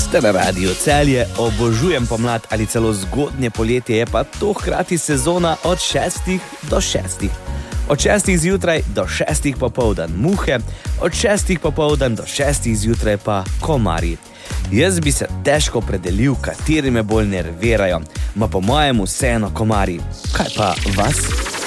Ste na Radiu Celje, obožujem pomlad ali celo zgodnje poletje, je pa to hkrati sezona od 6 do 6. Od 6 zjutraj do 6 popoldan muhe, od 6 popoldan do 6 zjutraj pa komarji. Jaz bi se težko opredelil, kateri me bolj nervirajo, ma po mojem vseeno komarji. Kaj pa vas?